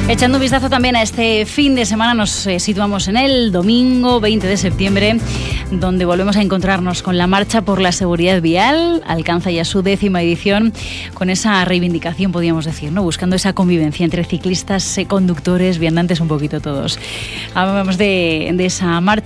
Echando un vistazo también a este fin de semana, nos situamos en el domingo 20 de septiembre, donde volvemos a encontrarnos con la Marcha por la Seguridad Vial. Alcanza ya su 10ª edición, con esa reivindicación, podríamos decir, ¿no? Buscando esa convivencia entre ciclistas, conductores, viandantes, un poquito todos. Hablamos de esa marcha